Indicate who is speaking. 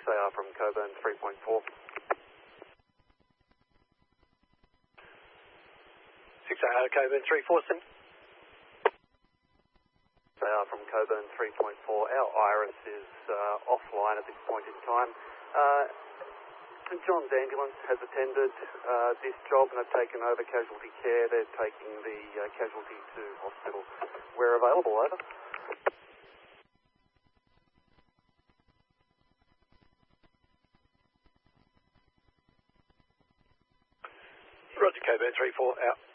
Speaker 1: 6AR from Coburn 3.4.
Speaker 2: 6AR Coburn 3.4, sim.
Speaker 1: 6AR from Coburn 3.4. Our Iris is offline at this point in time. St John's Ambulance has attended this job and have taken over casualty care. They're taking the casualty to hospital where available. Over.
Speaker 2: Roger, Coburn 3.4 out.